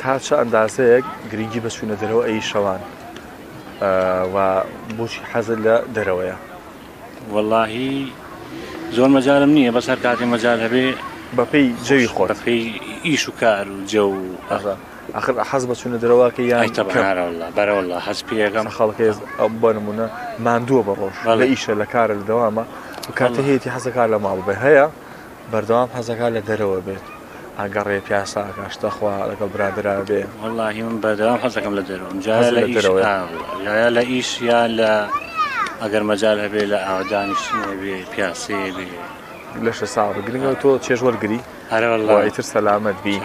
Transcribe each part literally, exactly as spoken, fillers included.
تا چه ئەندازەیەک گرنگی بە چوونە دەرەوە ئەی شەوان و بۆچی حەزت لە دەرەوەیە؟ وەڵاهی زۆر مەجالم نییە بەس هەر کاتێ مەجال هەبێ بەپێی جەوی خۆت بەپێی ئیش و کار و جە و ئاخر حەز بە چوونە دەرەوەکە یان بەرەوەڵڵا حەز پێەکەم خەڵکی بە نمونە ماندووە بە ڕۆژ لە ئیشە لە کارە لە دەوامە کاتە هەیەی حەزەکار لە ماڵ بێ هەیە بەردەوام حەزەکار لە دەرەوە بێت ئەگەڕێ پیاسا کاشتەخوا لەگەڵ برادرا بێ وەڵاهی من بەردەوام حەزەکەم لە دەرەوە لە ئیش یان لە ئەگەر مەجال هەبێ لە ئاودانیشتنێ بێ پیاسێ بێ لەشە ساڕ گرنگەوە تۆ چێژوەرگری هەرەوەڵایتر سەلامەت بی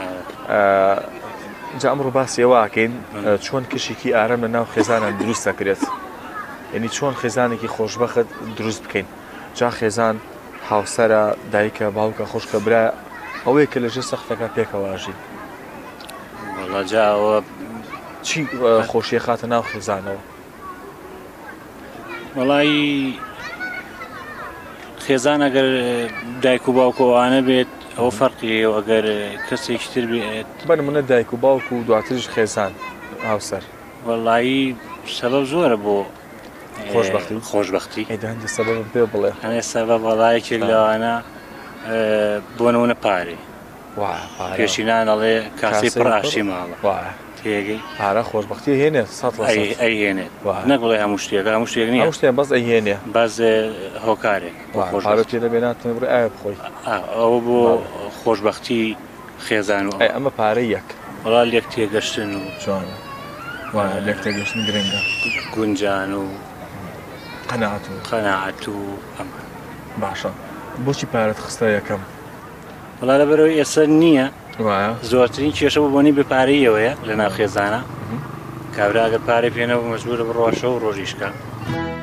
جا ئەمڕۆ باسیەوەکەین چۆن کشێکی ئارەم لە ناو خێزانان دروست دەکرێت یعنی چۆن خێزانێکی خۆشبەخت دروست بکەین جا خێزان هاوسەرە دایکە باوکە خۆشکە برا ئەوەیە کە لەژێ سەختەکە پێکەواژی وەڵا جاوە چی خۆشیە خاتە ناو خێزانەوە؟ وەڵی خێزان ئەگەر دایک و باوکەوانە بێت ئەوە فەرقی ئەگەر کەسێکی تر بێت بەنمونە دایک و باوک و دواتریش خێزان هاوسەر وەڵی سەبەب زۆرە بۆ خۆشبەختی خۆشبەختی هەندە سەبەب پێ بڵێ هەنێ سەبەب وەڵایەکی لەوانە بۆ نمونە پارێ پێشینان ئەڵێ کاسی پڕاشی ماڵە تێگەی پارە خۆشبەختی هێنێت ئەیهێنێت نەک بڵێ هەموو شتێکە هەموو شتێک نییە شتێن بەس ئەیهێنێ باز هۆکارێک پارە پێ دەبێناتەوە بڕێ ئایا بخۆی ئەوە بۆ خۆشبەختی خێزان و ئەمە پارە یەک وەڵا لێک تێگەشتن و چۆنە لێک تێگەشتن گرنگە گونجان و قەناعەت و قەناعەت و ئەمە باشە بۆچی پارەت خستە یەکەم؟ وەڵا لەبەرەوەی ئێستا نییە زۆرترین کێشە بۆ بۆنی بپارەیەوەیە لە ناو خێزانە کابرا ئەگەر پارەی پێێنەوە مەجبورە بڕۆشە و ڕۆژیشکە